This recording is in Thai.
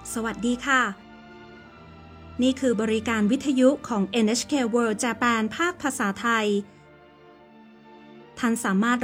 สวัสดีค่ะนี่คือบริการวิทยุของ NHK World Japan ภาคภาษาไทยท่านสามารถ